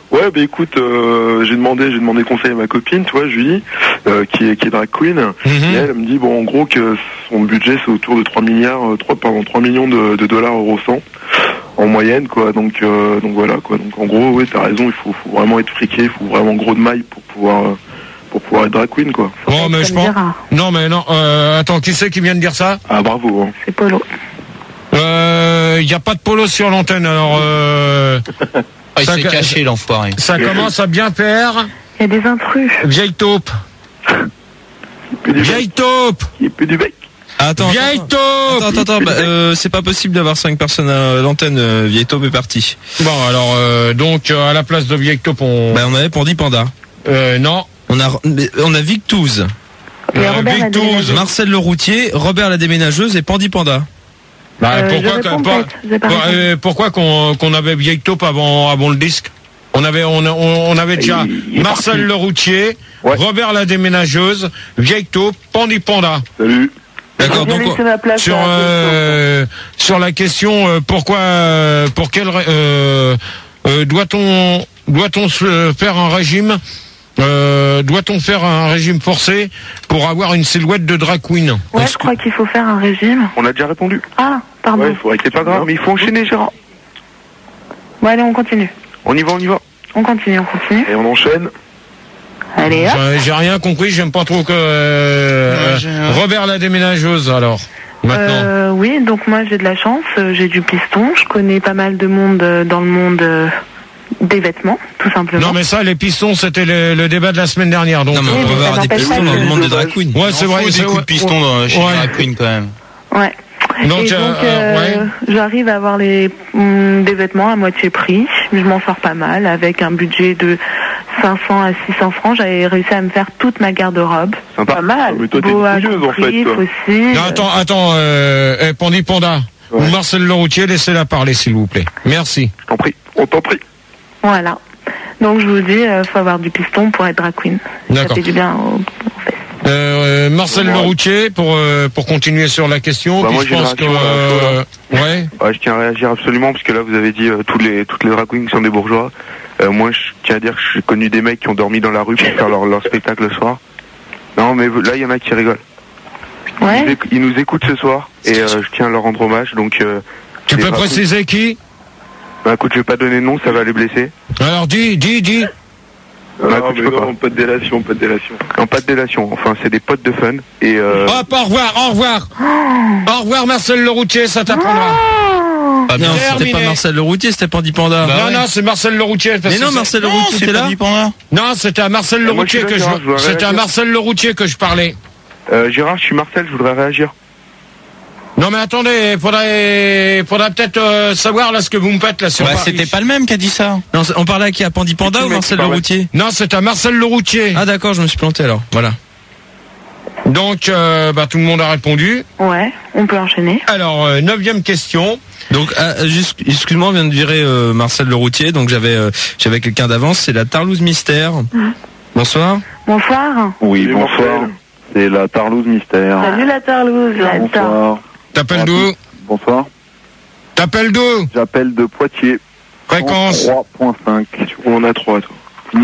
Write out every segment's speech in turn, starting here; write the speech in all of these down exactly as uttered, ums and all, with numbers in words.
Ouais, bah écoute, euh, j'ai demandé, j'ai demandé conseil à ma copine, tu vois, Julie, euh, qui est qui est drag queen, Mm-hmm. et elle, elle me dit bon, en gros que son budget c'est autour de trois milliards, euh, trois pardon, trois millions de, de dollars euro cent en moyenne, quoi. Donc euh, donc voilà, quoi. Donc en gros, ouais, t'as raison, il faut, faut vraiment être friqué, il faut vraiment gros de maille pour pouvoir euh, pour pouvoir être drag queen, quoi. Bon, mais je pense. Non, mais non. Euh, attends, qui c'est qui vient de dire ça? Ah bravo. Hein. C'est Polo. Euh, il y a pas de Polo sur l'antenne, alors. Euh... Ah, il ça, s'est caché, l'enfoiré. Ça commence à bien faire. Il y a des intrus. Vieille taupe. Vieille taupe. Il peut du bec. Attends, vieille attends, taupe. attends, attends, bah, euh, c'est pas possible d'avoir cinq personnes à l'antenne. Euh, vieille taupe est partie. Bon, alors euh, donc euh, à la place de vieille taupe, on. Bah, on avait Pandy Panda. Euh, non. On a, on a Victouze. Euh, Victouze, Marcel Leroutier, Robert la déménageuse et Pandy Panda. Bah, Euh, pourquoi je que- réponds pour- peut-être, j'ai pas pour- répondu. euh, pourquoi qu'on qu'on avait vieille taupe avant avant le disque? On avait on, on, on avait déjà Il- il est Marcel parti. Leroutier, Ouais. Robert la déménageuse, vieille taupe, Pandy Panda. Salut. D'accord, J'ai donc laissé ma place Sur à la euh, sur la question euh, pourquoi euh, pour quel ra- euh, euh, doit-on doit-on se faire un régime euh, doit-on faire un régime forcé pour avoir une silhouette de drag queen? Ouais, je crois qu'il faut faire un régime. On a déjà répondu. Ah, pardon. Ouais, faut c'est pas grave, mais il faut enchaîner, Gérard. Bon, allez, on continue. On y va, on y va. On continue, on continue. Et on enchaîne. Allez, hop. J'ai- J'ai rien compris, j'aime pas trop que euh, Ouais, j'ai- Robert la déménageuse alors. Maintenant. Euh, oui, donc moi j'ai de la chance, euh, j'ai du piston, je connais pas mal de monde euh, dans le monde euh, des vêtements, tout simplement. Non mais ça, les pistons, c'était le, le débat de la semaine dernière. Donc, non, mais Oui, on peut mais ça avoir des n'empêche pistons pas dans que- le monde des drag queens. ouais, c'est vrai. Il c'est faut des coups vrai. de piston dans, chez Ouais. les drag queens, quand même. Ouais. Donc, Et donc, euh, euh, ouais. j'arrive à avoir les, hum, des vêtements à moitié prix. Je m'en sors pas mal avec un budget de cinq cents à six cents francs. J'avais réussi à me faire toute ma garde-robe. Sympa. Pas mal. Ah, mais toi, t'es Beau à fouilleuse, en fait, compris, toi. aussi. Non, attends, attends, euh, eh, Pandy Panda. Ouais. Ou Marcel Leroutier, laissez-la parler, s'il vous plaît. Merci. Je t'en prie. On t'en prie. Voilà. Donc je vous dis, euh, faut avoir du piston pour être drag queen. Ça D'accord. fait du bien aux, aux fesses. Euh, Marcel Ouais. Leroutier, pour euh, pour continuer sur la question. Bah, puis moi, je j'ai une pense que réaction à euh, ouais. Ouais, je tiens à réagir absolument parce que là vous avez dit euh, tous les toutes les drag queens sont des bourgeois. Euh, moi je tiens à dire que j'ai connu des mecs qui ont dormi dans la rue pour faire leur, leur spectacle le soir. Non mais là il y en a qui rigolent. Ils, Ouais. éc- ils nous écoutent ce soir et euh, je tiens à leur rendre hommage donc. Euh, Tu les peux drag queens- préciser qui? Bah écoute je vais pas donner de nom ça va les blesser. Alors dis, dis, dis. Bah, écoute, je peux pas. pas de délation, pas de délation. Non pas de délation. Enfin c'est des potes de fun et. Euh, Hop, au revoir, au revoir. Au revoir Marcel Leroutier, ça t'apprendra. Oh Ah, non, c'était Terminé. pas Marcel Leroutier, c'était Pandy Panda. non, non, c'est Marcel Leroutier. parce Mais que non, c'est- Marcel Non, Leroutier, c'est t'es pas là? dit pendant. Non, c'était à Marcel moi, je Leroutier suis que là, je, Gérard, je dois c'était à réagir. Marcel Leroutier que je parlais. euh, Gérard je suis Marcel je voudrais réagir. Non mais attendez, faudrait, faudrait peut-être euh, savoir là ce que vous me faites là sur Bah, Paris. c'était pas le même qui a dit ça. Non, c'est- on parlait à qui? À Pandy Panda C'est qui ou le mec Marcel qui parlait Leroutier? Non, c'est à Marcel Leroutier. Ah d'accord, je me suis planté alors. Voilà. Donc, euh, bah, tout le monde a répondu. Ouais, on peut enchaîner. Alors, euh, neuvième question. Donc, ah, juste, excuse-moi, on vient de virer euh, Marcel Leroutier, donc j'avais euh, j'avais quelqu'un d'avance, c'est la Tarlouse Mystère. Bonsoir. Bonsoir. Oui, Salut, bonsoir. Marcel. C'est la Tarlouse Mystère. Salut la Tarlouse. J'adore. Bonsoir. T'appelles d'où? Bonsoir. T'appelles d'où? J'appelle de Poitiers. Fréquence. trois point cinq. On a trois toi.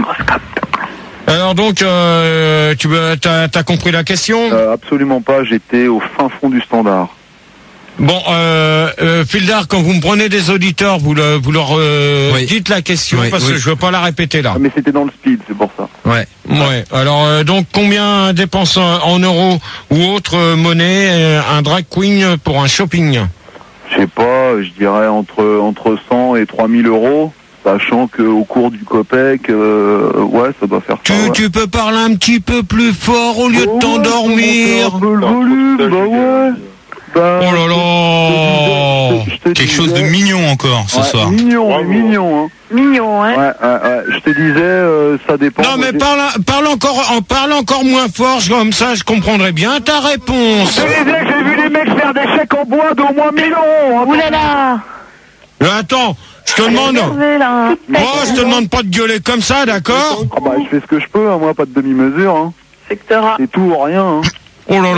Alors donc, euh, tu veux, t'as, t'as compris la question? Euh, absolument pas, j'étais au fin fond du standard. Bon, euh, euh, Fildar, quand vous me prenez des auditeurs, vous, le, vous leur euh, Oui. dites la question Oui, parce oui. que je veux pas la répéter là. Ah, mais c'était dans le speed, c'est pour ça. Ouais. Ouais. Alors euh, donc, combien dépense en en euros ou autre euh, monnaie euh, un drag queen pour un shopping? Je sais pas, je dirais entre entre cent et trois mille euros, sachant qu'au cours du Copec, euh, ouais, ça doit faire Tu, ça. Ouais. tu peux parler un petit peu plus fort au lieu Oh de t'endormir. ouais, un peu le volume, bah ouais. Bah, Oh là là. je te- je te Quelque chose de disais- mignon encore ce Ouais, soir. Mignon, Bravo. mignon, hein. Mignon, hein. Ouais, ouais, ouais. Je te disais, euh, ça dépend. Non mais Moi, parle, parle encore, en parle encore moins fort, comme ça je comprendrai bien ta réponse. Je te disais que j'ai vu les mecs faire des chèques en bois d'au moins mille euros. hein. Ouh là là. Euh, Attends, je te demande, Énervé, là. moi je te demande pas de gueuler comme ça, d'accord? Ah bah, je fais ce que je peux, hein, moi, pas de demi-mesure. Hein. Secteur. C'est tout ou rien. Hein. Oh là Ouh là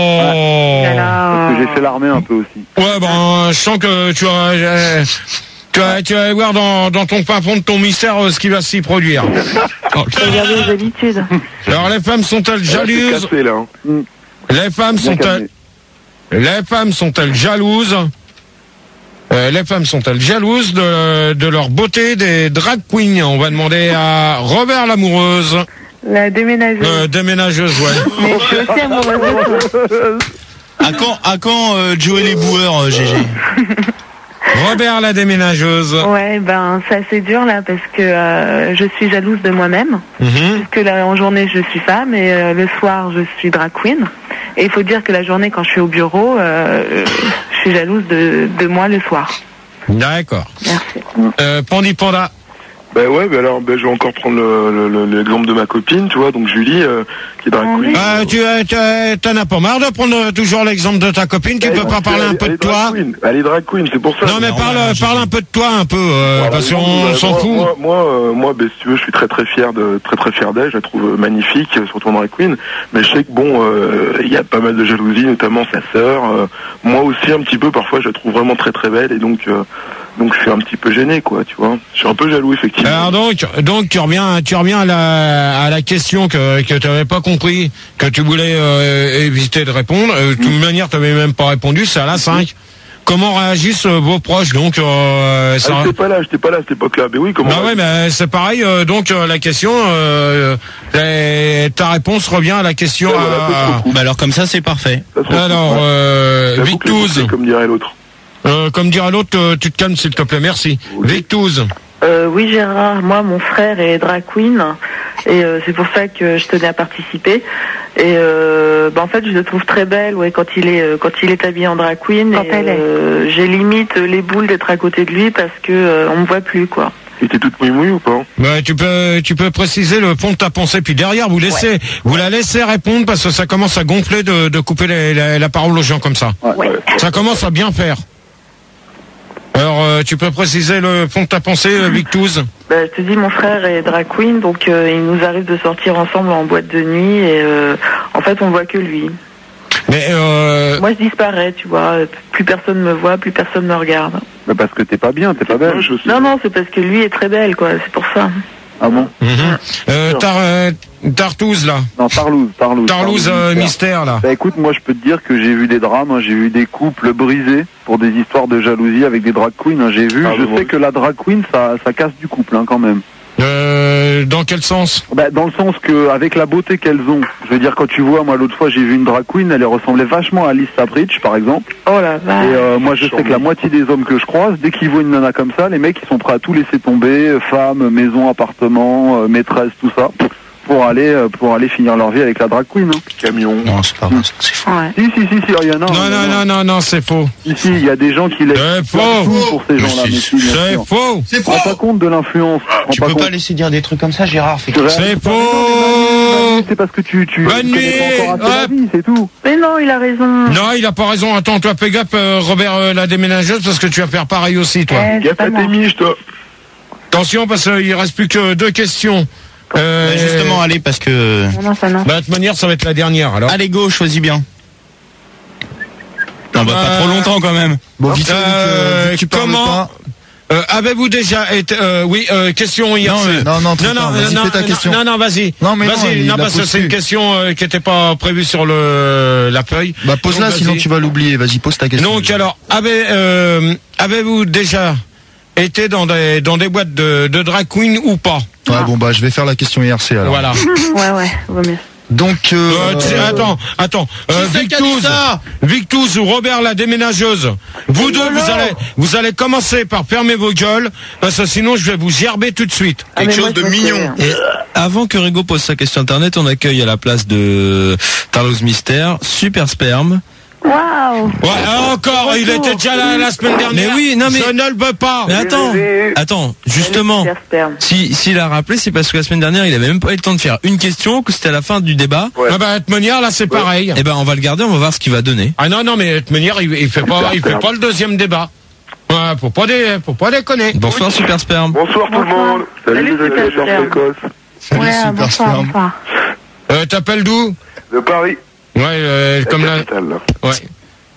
là. là. Parce que j'ai fait l'armée un peu aussi. Ouais ben, je sens que tu as, euh, Tu vas, tu vas aller voir dans, dans ton fin fond de ton mystère euh, ce qui va s'y produire. Oh. Regardez les habitudes. Alors les femmes sont-elles jalouses? Cassé, là, hein. Les femmes sont-elles les femmes sont-elles jalouses euh, Les femmes sont-elles jalouses de, de leur beauté des drag queens? On va demander à Robert l'amoureuse. La déménageuse. Euh, déménageuse, ouais. Mais je suis aussi amoureuse de toi. À quand, à quand euh, Joey les boueurs, euh, G G? Robert la déménageuse. Ouais, ben c'est assez dur là parce que euh, je suis jalouse de moi-même. Mhm. Puisque là en journée je suis femme et euh, le soir je suis drag queen. Et il faut dire que la journée quand je suis au bureau, euh, je suis jalouse de, de moi le soir. D'accord. Merci. Euh, Pandi Panda. Ben ouais, ben alors ben, je vais encore prendre le- le- le- l'exemple de ma copine, tu vois, donc Julie, euh, qui est drag Ah, queen. oui. Euh, tu euh, tu, euh, t'en as pas marre de prendre euh, toujours l'exemple de ta copine? Tu Elle- peux pas elle- parler un elle- peu elle de est drag toi? queen. Elle est drag queen, c'est pour ça. Non mais Non, parle ouais, parle un peu de toi un peu euh, Voilà, parce donc, qu'on euh, s'en moi, fout. Moi, moi, euh, moi, ben, si tu veux, je suis très très fier de très très fier d'elle. Je la trouve euh, magnifique, euh, surtout en drag queen. Mais je sais que bon, euh, il y a pas mal de jalousie, notamment sa sœur. Euh, moi aussi un petit peu. Parfois, je la trouve vraiment très très belle et donc euh, donc je suis un petit peu gêné, quoi. Tu vois, je suis un peu jaloux effectivement. Alors donc, donc tu reviens, tu reviens à la, à la question que que tu n'avais pas compris, que tu voulais euh, éviter de répondre. Euh, de toute manière, tu n'avais même pas répondu. C'est à la cinq. Comment réagissent euh, vos proches? Donc, euh, Ah, ça... j'étais pas là, j'étais pas là à cette époque-là. Mais oui, comment Bah ouais, mais c'est pareil. euh, donc euh, la question, euh, euh, ta réponse revient à la question. Ouais, voilà, à- c'est trop cool. Bah alors comme ça, c'est parfait. Ça se trouve, Alors, ouais. euh, La boucle est Victouz, bouclée, comme dirait l'autre. euh, comme dira l'autre, euh, tu te calmes s'il te plaît. Merci. Oui. Victouz. Euh, oui Gérard, moi mon frère est drag queen et euh, c'est pour ça que je tenais à participer. Et euh, bah, en fait je le trouve très belle ouais quand il est euh, quand il est habillé en drag queen. Quand et, elle est. euh, j'ai limite les boules d'être à côté de lui parce que euh, on me voit plus quoi. Et t'es toute mouille ou pas? Bah, tu peux, tu peux préciser le fond de ta pensée, puis derrière, vous laissez, vous la laissez répondre parce que ça commence à gonfler de, de couper les- la, la parole aux gens comme ça. Ouais. Ça commence à bien faire. Alors, euh, tu peux préciser le fond de ta pensée, euh, Victouz? Bah, je te dis mon frère est drag queen donc euh, il nous arrive de sortir ensemble en boîte de nuit et euh, en fait on voit que lui. Mais euh, Moi je disparais tu vois, plus personne me voit, plus personne me regarde. Mais parce que t'es pas bien, t'es pas belle. Ouais, je sais. Non non c'est parce que lui est très belle quoi, c'est pour ça. Ah bon? mhm. euh, Tar- euh, Tartouze là, Non, Tarlouse, Tarlouse. Tarlouse euh, mystère là. Bah écoute, moi je peux te dire que j'ai vu des drames, hein, j'ai vu des couples brisés pour des histoires de jalousie avec des drag queens, hein, j'ai vu. Ah, je bon, sais bon. que la drag queen, ça, ça casse du couple hein, quand même. Euh, dans quel sens? Bah, dans le sens que avec la beauté qu'elles ont, je veux dire quand tu vois, moi l'autre fois j'ai vu une drag queen, elle ressemblait vachement à Alice Sabridge par exemple. Oh la vache. Et euh, moi je sais que la moitié des hommes que je croise, dès qu'ils voient une nana comme ça, les mecs ils sont prêts à tout laisser tomber, euh, femmes, maison, appartement, euh, maîtresse, tout ça, pour aller euh, pour aller finir leur vie avec la drag queen. Hein. Camion. Non, c'est pas vrai, ça, c'est faux. Ouais. Si si si si, il y en a. Non, non, non, non, non, c'est faux. Si si, il y a des gens qui laissent C'est tout faux. pour ces gens-là. Mais mais c'est- si, bien C'est sûr. faux. C'est Prends pas compte de l'influence. prends Tu pas peux compte. pas laisser dire des trucs comme ça, Gérard. Fais Tu que- réalises C'est pas, mais non, mais Manu, faux. c'est parce que tu tu, tu Manu, connais pas encore assez la hop. vie, c'est tout. Mais non, il a raison. Non, il a pas raison. Attends, toi, fais gaffe, euh, Robert euh, la déménageuse, parce que tu vas faire pareil aussi, toi. Eh, c'est Gaffe pas à tes moi. miches, toi. Attention, parce qu'il reste plus que deux questions. Euh, Bah, justement, allez, parce que... Non, non, ça non. Bah, de toute manière, ça va être la dernière, alors. Allez, go, choisis bien. Non, bah, pas Euh, trop longtemps quand même. Bon, vite fait, vu que- Euh, vu que tu parles comment pas- euh, avez-vous déjà été... Euh, oui, euh, question hier. Non, mais- Non, non, trop non, non, tard, vas-y, non, fais ta non, question. non, non, vas-y. Non, mais non, vas-y, il non, la parce que pose c'est une plus. question euh, qui n'était pas prévue sur le la feuille. Bah, pose-la, Donc, sinon vas-y. tu vas l'oublier. Vas-y, pose ta question. Donc, alors, avez, euh, avez-vous déjà été dans des, dans des boîtes de, de drag queen ou pas? Ouais, bon, bah, je vais faire la question I R C alors. Voilà. Ouais, ouais, vaut mieux. Donc, euh, Euh, tu- attends, attends. Euh, Qui c'est qui a dit Victouz, ça Victouz ou Robert la déménageuse. Vous deux, vous allez, vous allez commencer par fermer vos gueules, parce que sinon je vais vous gerber tout de suite. Ah, mais moi, je me fais- Et avant que Rigo pose sa question internet, on accueille à la place de Tarlouse Mystère, Super Sperme. Waouh. Ouais, encore, il était déjà là la semaine dernière. Mais oui, non, mais- Je ne le veux pas. Mais attends, attends, justement, Super sperme. si s'il a rappelé, c'est parce que la semaine dernière, il avait même pas eu le temps de faire une question, que c'était à la fin du débat. Ouais. Ah bah, de toute manière, là, c'est pareil. Eh ben, on va le garder, on va voir ce qu'il va donner. Ah non, non, mais de toute manière, il, il fait pas, il fait pas le deuxième débat. Ouais, faut pas dé, faut pas déconner. Bonsoir, Super Sperme. Bonsoir tout le Bonsoir. monde. Salut, Salut, les Super agriculteurs Sperme. précoces. salut, Ouais, super bonsoir, sperme. bonsoir. Euh, t'appelles d'où? De Paris. Ouais, euh, comme la là. capitale, là. Ouais.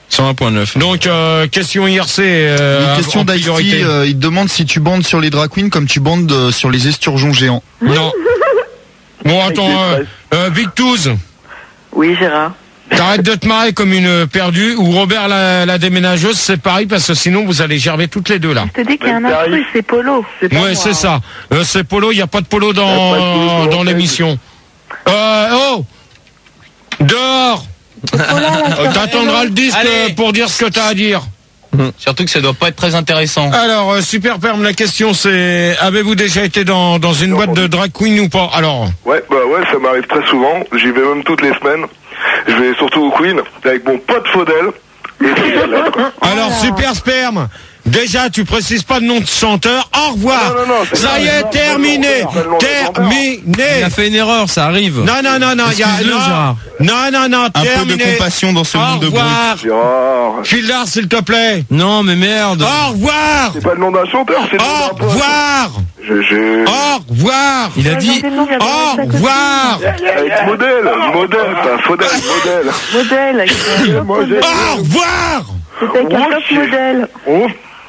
cent un point neuf. Donc, euh, question I R C. Euh, Une question en d'I T, priorité. euh, il te demande si tu bandes sur les drag queens comme tu bandes euh, sur les esturgeons géants. Non. Bon, attends, euh, euh, Victouze, Oui, Gérard. t'arrêtes de te marrer comme une perdue, ou Robert la, la déménageuse, c'est pareil, parce que sinon vous allez gerber toutes les deux là. Je te dis qu'il y a un intrus, c'est Polo. C'est pas Ouais, moi, c'est hein. ça. Euh, c'est Polo, il n'y a pas de Polo Y a pas de Polo dans, sur dans l'antenne. l'émission. Euh, oh Dehors Euh, T'attendras le disque Allez. euh, pour dire ce que t'as à dire. Surtout que ça doit pas être très intéressant. Alors, euh, Super Perm, la question c'est, avez-vous déjà été dans, dans une Non, boîte de drag queen ou pas? Alors, Ouais, bah ouais, ça m'arrive très souvent. J'y vais même toutes les semaines. Je vais surtout au Queen avec mon pote Faudel. Et c'est galère, quoi. alors Super Sperme, déjà tu précises pas de nom de chanteur, au revoir. Non, non, non, c'est Ça pas- y c'est est, pas- terminé, c'est pas le nom de chanteur. terminé. Il a fait une erreur, ça arrive. Non, non, non, non, il y a, Excuse-le, non, Gérard. non, non, non, Un peu terminé. de compassion dans ce Au monde de brutes. revoir. Gérard, Fildar, s'il te plaît. Non, mais merde. Au revoir. c'est pas le nom d'un chanteur, c'est le nom Au d'un pote. revoir. Je, je... Au revoir. Il a dit. Au revoir. Avec modèle, modèle, pas Faudel, modèle. Modèle, avec un top modèle. Au revoir. C'était avec un top modèle. Oh.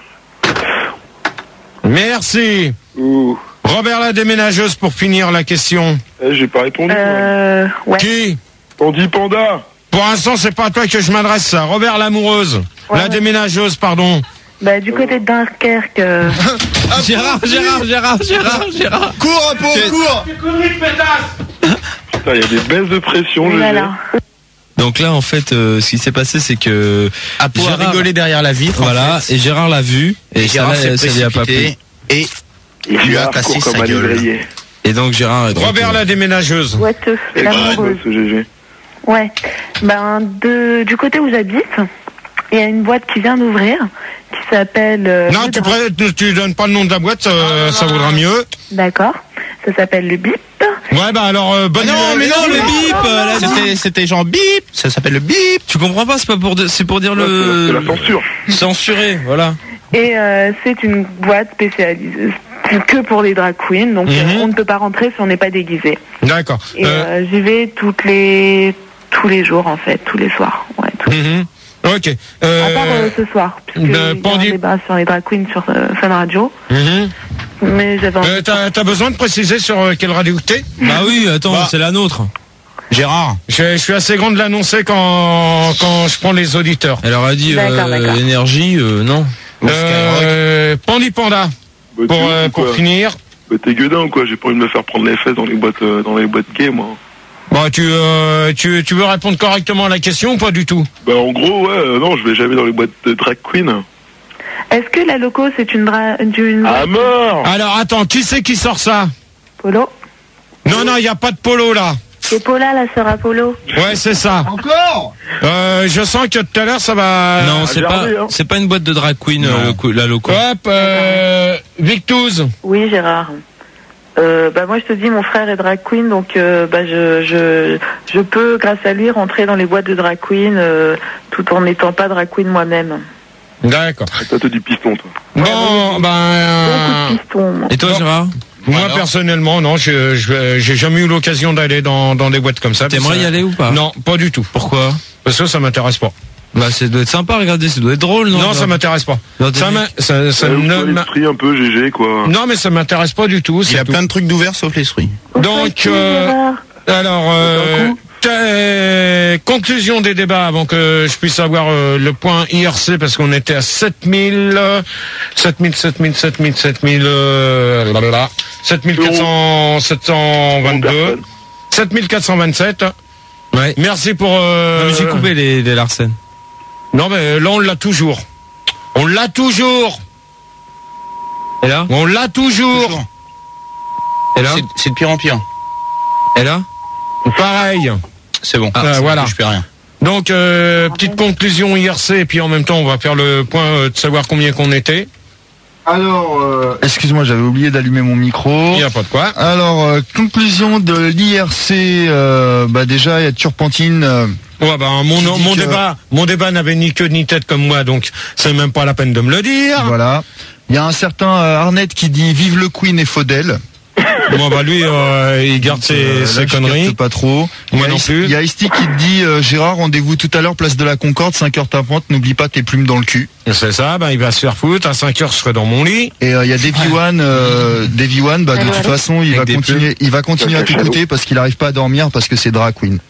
Merci. Ouh. Robert la déménageuse pour finir la question. Eh, j'ai pas répondu. Euh, ouais. Qui? On dit Panda. Pour l'instant, c'est pas à toi que je m'adresse ça. Robert l'amoureuse. Ouais, la ouais. déménagegeuse, pardon. Bah, du côté de Dunkerque, euh, Gérard, Gérard, Gérard, Gérard, Gérard. Cours, Apo, cours. Putain, il y a des baisses de pression, je voilà. Donc là, en fait, euh, ce qui s'est passé, c'est que Apo a Gérard- rigolé derrière la vitre. en voilà, fait. et Gérard l'a vu, et, Et ça, Gérard l'a- s'est ça lui a pas plu. précipité et il lui a cassé court sa comme un gueule. lévrier. Et donc Gérard est de Robert retour. la déménageuse. Boiteux, Et l'amoureuse. ce G G. Ouais. Ben, de, du côté où j'habite, il y a une boîte qui vient d'ouvrir, qui s'appelle... euh, Non, le tu, Dra- pré- tu, tu donnes pas le nom de la boîte, euh, ça vaudra mieux. D'accord. Ça s'appelle le Bip. Ouais, bah alors, euh, bonne Non, nuit. mais non, le bip, euh, là, C'était, c'était genre bip. Ça s'appelle le bip. tu comprends pas, c'est pas pour, de- c'est pour dire C'est le la censure. censuré, voilà. Et euh, c'est une boîte spécialisée que pour les drag queens, donc Mhm. euh, on ne peut pas rentrer si on n'est pas déguisé. D'accord. Et Euh, euh, j'y vais toutes les tous les jours en fait, tous les soirs. Ouais, tous- mhm. Ok. À part Euh, euh, ce soir, puisque il y a ben, un Pandy- débat sur les drag queens sur euh, Fun Radio. mhm. Mais j'avais envie Euh, t'as, t'as besoin de préciser sur euh, quelle radio t'es? Bah oui, attends, Bah. c'est la nôtre. Gérard. Je, je suis assez grand de l'annoncer quand, quand je prends les auditeurs. Elle leur a dit D'accord, euh, d'accord. énergie, euh, non. Euh, Pandi Panda, Bah, pour, tu- euh, quoi. pour finir. Bah, t'es gueudin ou quoi? J'ai pas envie de me faire prendre les fesses dans les boîtes, euh, dans les boîtes gays, moi. Bon, tu, euh, tu, tu veux répondre correctement à la question ou pas du tout? Bah, en gros, ouais, euh, non, je vais jamais dans les boîtes de drag queen. Est-ce que la loco c'est une dra... d'une À mort! Alors, attends, qui c'est qui sort ça? Polo? Non, non, il n'y a pas de polo là. C'est Paula la sœur Apollo. Ouais, c'est ça. Encore. Euh, je sens que tout à l'heure, ça va... non, c'est j'ai pas, regardé, hein. c'est pas une boîte de drag queen, Non. euh, le coup- la loco. Hop, euh, Victouze. Oui, Gérard. Euh, bah moi je te dis, mon frère est drag queen, donc euh, bah je, je je peux grâce à lui rentrer dans les boîtes de drag queen euh, tout en n'étant pas drag queen moi-même. D'accord. Ah, toi, t'as du piston, toi. Bon, ben... euh, Beaucoup de pistons. moi. Et toi, Bon. Gérard? Moi, Alors personnellement, non, je, je, j'ai jamais eu l'occasion d'aller dans, dans des boîtes comme ça. T'aimerais Ça- y aller ou pas? Non, pas du tout. Pourquoi? Parce que ça m'intéresse pas. Bah, ça doit être sympa, regardez, ça doit être drôle, non? Non, ça m'intéresse pas. Non, Ça t'es- m'a- ça, ça Euh, ne ouvre m'a- l'esprit un peu, G G, quoi. non, mais ça m'intéresse pas du tout. Il y C'est a tout. plein de trucs d'ouvert sauf les fruits. Donc, euh, alors, euh, t'as- conclusion des débats avant que je puisse avoir euh, le point I R C parce qu'on était à sept mille, euh, sept mille, sept mille, sept mille, sept mille, euh, blablabla, sept mille quatre cents, sept cent vingt-deux, Personne. sept mille quatre cent vingt-sept. Ouais. Merci pour... Euh, Non, mais j'ai coupé les, les Larsen. Non, mais là, on l'a toujours. On l'a toujours. Et là? On l'a toujours. Et là? C'est, c'est de pire en pire. Et là? Pareil. C'est bon. Ah, c'est voilà. bon, je fais rien. Donc, euh, petite conclusion I R C, et puis en même temps, on va faire le point euh, de savoir combien qu'on était. Alors, euh, excuse-moi, j'avais oublié d'allumer mon micro. Il n'y a pas de quoi. Alors, euh, conclusion de l'I R C, euh, bah déjà, il y a Turpentine. euh, Ouais, bah, mon, Qui dit mon que- débat, mon débat n'avait ni queue ni tête comme moi, donc c'est même pas la peine de me le dire. Voilà. Il y a un certain euh, Arnett qui dit vive le Queen et Faudel. Bon, bah, lui, euh, il garde ses, Euh, là, ses je conneries. capte pas trop. Moi non plus. Il y a Isti qui te dit euh, Gérard, rendez-vous tout à l'heure, place de la Concorde, cinq heures tapante, n'oublie pas tes plumes dans le cul. C'est ça, ben il va se faire foutre, à cinq heures je serai dans mon lit. Et il euh, y a Davy One, euh, Davy One, bah de Allô, toute allô façon, il va continuer, il va continuer à t'écouter parce qu'il arrive pas à dormir parce que c'est Drag Queen.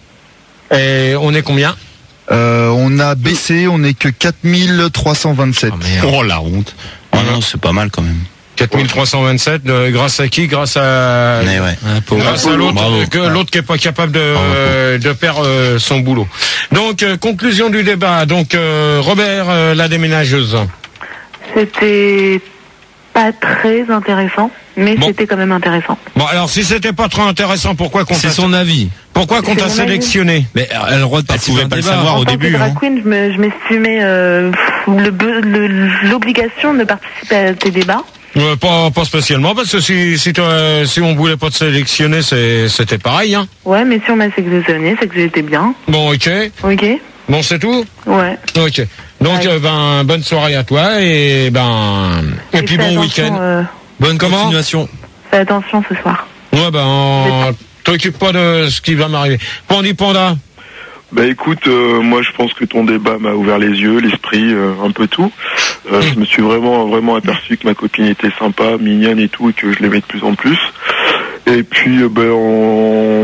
Et on est combien? Euh, on a baissé, on est que quatre mille trois cent vingt-sept. Oh, merde. Oh la honte. Oh non, c'est pas mal quand même. quatre mille trois cent vingt-sept, euh, grâce à qui? Grâce à, Mais ouais. grâce à l'autre, Bravo. euh, que l'autre qui est pas capable de, euh, de faire euh, son boulot. Donc, euh, conclusion du débat. Donc, euh, Robert, euh, la déménageuse. C'était pas très intéressant, mais Bon. c'était quand même intéressant. Bon, alors, si c'était pas trop intéressant, pourquoi qu'on C'est t'a, son avis. pourquoi qu'on C'est t'a mon avis. sélectionné? Mais elle a le droit de Elle participer pouvait à un pas le débat. savoir En au tant début. que drag Hein. queen, je me- je m'estimais euh, le be- le- l'obligation de participer à tes débats. Euh, pas, pas spécialement, parce que si, si, toi, si on voulait pas te sélectionner, c'est, c'était pareil, hein. Ouais, mais si on m'a sélectionné, c'est que j'étais bien. Bon, ok. Ok. Bon, c'est tout? Ouais. Ok. Donc, Ouais. euh, ben, bonne soirée à toi et ben, et, puis fais bon attention, week-end. euh, Bonne Comment continuation. fais attention ce soir. Ouais, ben, t'occupe pas de ce qui va m'arriver. Pandi Panda. Bah écoute, euh, moi je pense que ton débat m'a ouvert les yeux, l'esprit, euh, un peu tout. Euh, je me suis vraiment vraiment aperçu que ma copine était sympa, mignonne et tout, et que je l'aimais de plus en plus. Et puis, euh, ben en,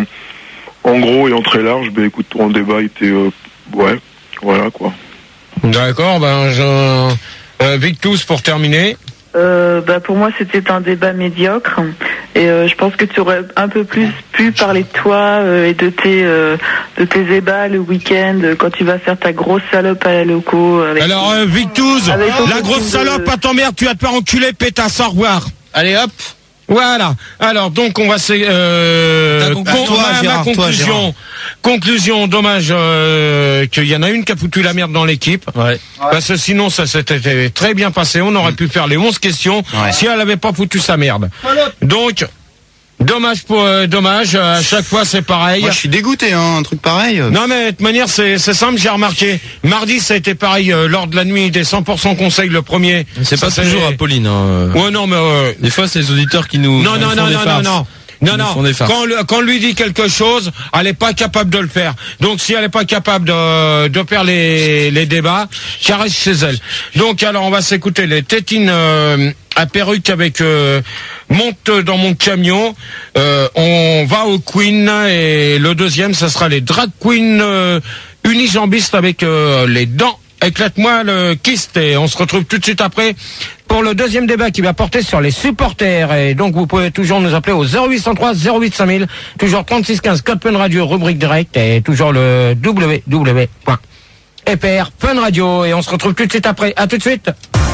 en gros et en très large, ben écoute, ton débat était, euh, ouais, voilà quoi. D'accord, ben, je, euh, Victus pour terminer. Euh, bah pour moi c'était un débat médiocre et euh, je pense que tu aurais un peu plus pu parler de toi euh, et de tes euh, de tes débats le week-end euh, quand tu vas faire ta grosse salope à la loco. Avec Alors, euh, Victus, Avec ton la grosse costume salope de- à ton mère, tu vas te faire enculer, pétasse, au revoir. Allez, hop. Voilà. Alors, donc, on va se, euh, Ta conclusion, con- toi, ma, ma Gérard, toi, conclusion. Gérard. Conclusion, dommage, euh, qu'il y en a une qui a foutu la merde dans l'équipe. Ouais. Parce que sinon, ça s'était très bien passé. On aurait pu faire les onze questions Ouais. si elle avait pas foutu sa merde. Donc, dommage pour, euh, dommage. À chaque fois, c'est pareil. Moi, je suis dégoûté, hein, un truc pareil. euh. Non mais de toute manière c'est c'est simple, j'ai remarqué. Mardi ça a été pareil euh, lors de la nuit des cent pour cent conseils le premier. C'est pas Ça, toujours Apolline. Hein. Ouais non mais euh, Des fois, c'est les auditeurs qui nous. non nous non font non des non non farces. non. Ils Non, nous non, font des farces. quand, le- quand on lui dit quelque chose, elle est pas capable de le faire. Donc si elle est pas capable de, de faire les, les débats, qu'elle reste chez elle. Donc alors on va s'écouter les tétines euh, à perruque avec euh, monte dans mon camion. Euh, on va au Queen et le deuxième, ça sera les drag queens euh, unijambistes avec euh, les dents. Éclate-moi le kyste et on se retrouve tout de suite après pour le deuxième débat qui va porter sur les supporters. Et donc vous pouvez toujours nous appeler au zéro huit cent trois zéro huit cinq mille, toujours trente-six quinze code Fun Radio, rubrique direct et toujours le w w w point f r Fun Radio. Et on se retrouve tout de suite après. À tout de suite.